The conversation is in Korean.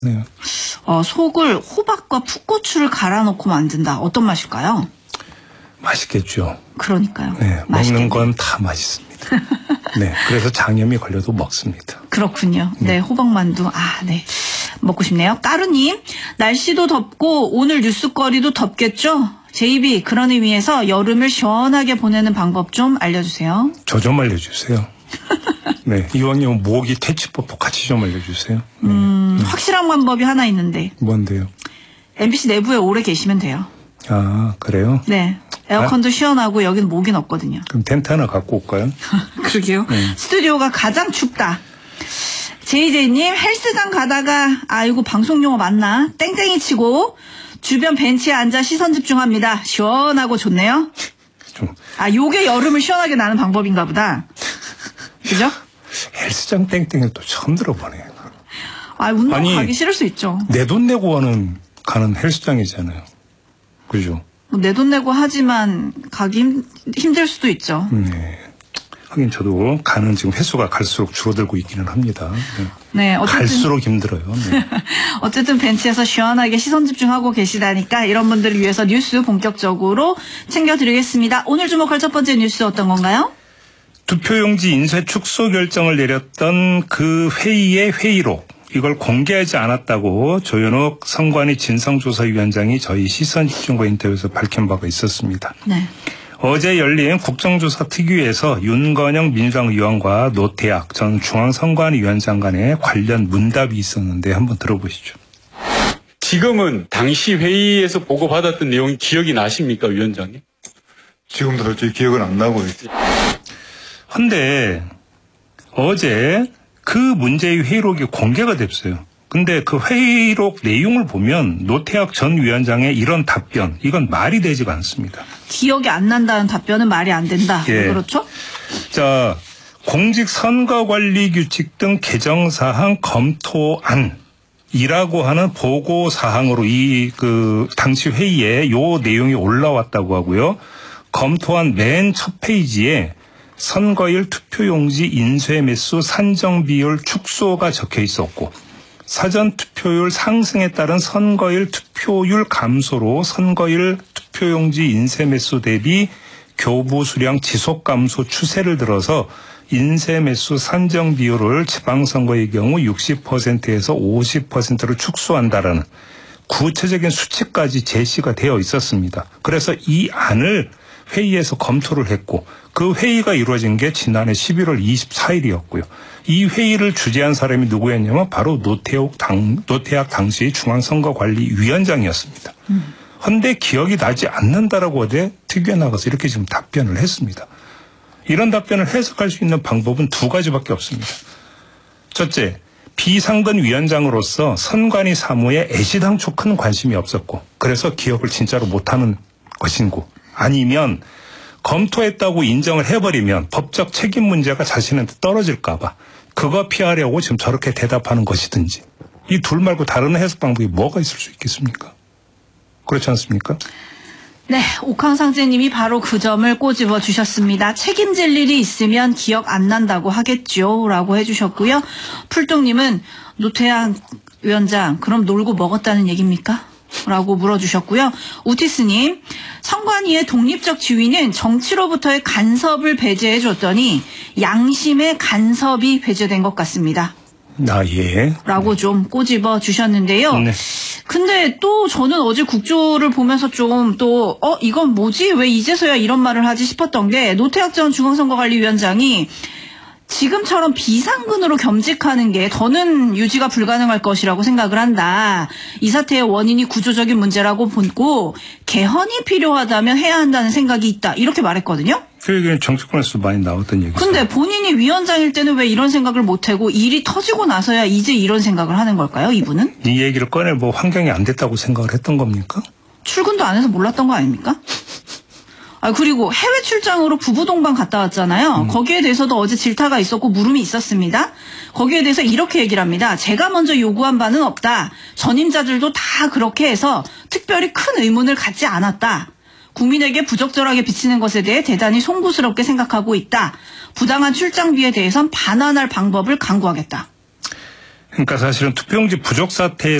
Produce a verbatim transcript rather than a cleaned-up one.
네. 어, 속을 호박과 풋고추를 갈아 넣고 만든다. 어떤 맛일까요? 맛있겠죠. 그러니까요. 네, 맛있겠네요. 먹는 건 다 맛있습니다. 네, 그래서 장염이 걸려도 먹습니다. 그렇군요. 네, 네. 호박만두. 아, 네. 먹고 싶네요. 까루님, 날씨도 덥고 오늘 뉴스거리도 덥겠죠? 제이비, 그런 의미에서 여름을 시원하게 보내는 방법 좀 알려주세요. 저 좀 알려주세요. 네, 이왕이면 모기 퇴치법도 같이 좀 알려주세요. 네. 음, 음. 확실한 방법이 하나 있는데. 뭔데요? 엠비씨 내부에 오래 계시면 돼요. 아, 그래요? 네. 에어컨도 아? 시원하고 여기는 모기는 없거든요. 그럼 텐트 하나 갖고 올까요? 그러게요. 네. 스튜디오가 가장 춥다. 제이제이님, 헬스장 가다가 아이고 방송 용어 맞나? 땡땡이 치고 주변 벤치에 앉아 시선 집중합니다. 시원하고 좋네요. 좀. 아, 요게 여름을 시원하게 나는 방법인가 보다. 그죠? 헬스장 땡땡이 또 처음 들어보네요. 아, 운동 아니, 가기 싫을 수 있죠. 내 돈 내고 가는, 가는 헬스장이잖아요. 그죠? 내 돈 내고 하지만 가기 힘, 힘들 수도 있죠. 네. 하긴 저도 가는 지금 횟수가 갈수록 줄어들고 있기는 합니다. 네. 네, 어쨌든 갈수록 힘들어요. 네. 어쨌든 벤치에서 시원하게 시선 집중하고 계시다니까 이런 분들을 위해서 뉴스 본격적으로 챙겨드리겠습니다. 오늘 주목할 첫 번째 뉴스 어떤 건가요? 투표용지 인쇄 축소 결정을 내렸던 그 회의의 회의록. 이걸 공개하지 않았다고 조현옥 선관위 진상조사위원장이 저희 시선집중과 인터뷰에서 밝힌 바가 있었습니다. 네. 어제 열린 국정조사 특위에서 윤건영 민주당 의원과 노태악 전 중앙선관위원장 간의 관련 문답이 있었는데 한번 들어보시죠. 지금은 당시 회의에서 보고받았던 내용이 기억이 나십니까, 위원장님? 지금도 솔직히 기억은 안 나고 있지. 근데 어제 그 문제의 회의록이 공개가 됐어요. 근데 그 회의록 내용을 보면 노태악 전 위원장의 이런 답변, 이건 말이 되지가 않습니다. 기억이 안 난다는 답변은 말이 안 된다. 예. 그렇죠? 자, 공직선거관리규칙 등 개정사항 검토안이라고 하는 보고사항으로 이 그 당시 회의에 요 내용이 올라왔다고 하고요. 검토안 맨 첫 페이지에 선거일 투표용지 인쇄 매수 산정 비율 축소가 적혀 있었고 사전 투표율 상승에 따른 선거일 투표율 감소로 선거일 투표용지 인쇄 매수 대비 교부 수량 지속 감소 추세를 들어서 인쇄 매수 산정 비율을 지방선거의 경우 육십 퍼센트에서 오십 퍼센트로 축소한다라는 구체적인 수치까지 제시가 되어 있었습니다. 그래서 이 안을 회의에서 검토를 했고 그 회의가 이루어진 게 지난해 십일월 이십사일이었고요. 이 회의를 주재한 사람이 누구였냐면 바로 노태욱 당, 노태악 당시 중앙선거관리위원장이었습니다. 그런데 음. 기억이 나지 않는다라고 어제 특위에 나가서 이렇게 지금 답변을 했습니다. 이런 답변을 해석할 수 있는 방법은 두 가지밖에 없습니다. 첫째, 비상근 위원장으로서 선관위 사무에 애시당초 큰 관심이 없었고 그래서 기억을 진짜로 못하는 것이고 아니면 검토했다고 인정을 해버리면 법적 책임 문제가 자신한테 떨어질까 봐 그거 피하려고 지금 저렇게 대답하는 것이든지 이 둘 말고 다른 해석 방법이 뭐가 있을 수 있겠습니까? 그렇지 않습니까? 네, 옥황상제님이 바로 그 점을 꼬집어 주셨습니다. 책임질 일이 있으면 기억 안 난다고 하겠죠 라고 해주셨고요. 풀뚱님은 노태악 위원장 그럼 놀고 먹었다는 얘기입니까? 라고 물어주셨고요. 우티스님, 선관위의 독립적 지위는 정치로부터의 간섭을 배제해줬더니 양심의 간섭이 배제된 것 같습니다. 아, 예. 라고 좀 꼬집어 주셨는데요. 네. 근데 또 저는 어제 국조를 보면서 좀 또, 어, 이건 뭐지? 왜 이제서야 이런 말을 하지 싶었던 게 노태악 전 중앙선거관리위원장이 지금처럼 비상근으로 겸직하는 게 더는 유지가 불가능할 것이라고 생각을 한다. 이 사태의 원인이 구조적인 문제라고 보고 개헌이 필요하다면 해야 한다는 생각이 있다. 이렇게 말했거든요. 그 얘기는 정치권에서 많이 나왔던 얘기죠. 근데 본인이 위원장일 때는 왜 이런 생각을 못하고 일이 터지고 나서야 이제 이런 생각을 하는 걸까요? 이분은? 이 얘기를 꺼낼 뭐 환경이 안 됐다고 생각을 했던 겁니까? 출근도 안 해서 몰랐던 거 아닙니까? 아, 그리고 해외 출장으로 부부 동반 갔다 왔잖아요. 음. 거기에 대해서도 어제 질타가 있었고 물음이 있었습니다. 거기에 대해서 이렇게 얘기를 합니다. 제가 먼저 요구한 바는 없다. 전임자들도 다 그렇게 해서 특별히 큰 의문을 갖지 않았다. 국민에게 부적절하게 비치는 것에 대해 대단히 송구스럽게 생각하고 있다. 부당한 출장비에 대해선 반환할 방법을 강구하겠다. 그러니까 사실은 투표용지 부족 사태